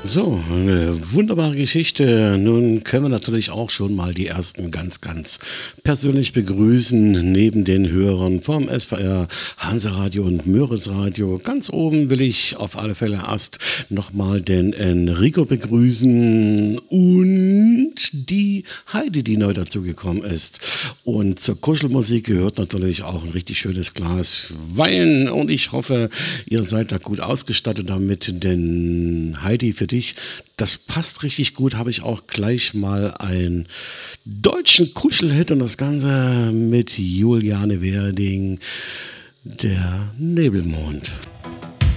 So, eine wunderbare Geschichte. Nun können wir natürlich auch schon mal die ersten ganz persönlich begrüßen, neben den Hörern vom SWR, Hanseradio und Mörisradio. Ganz oben will ich auf alle Fälle erst nochmal den Enrico begrüßen und die Heidi, die neu dazugekommen ist. Und zur Kuschelmusik gehört natürlich auch ein richtig schönes Glas Wein und ich hoffe, ihr seid da gut ausgestattet damit, denn Heidi, für dich, das passt richtig gut, habe ich auch gleich mal einen deutschen Kuschelhit und das Ganze mit Juliane Werding, der Nebelmond.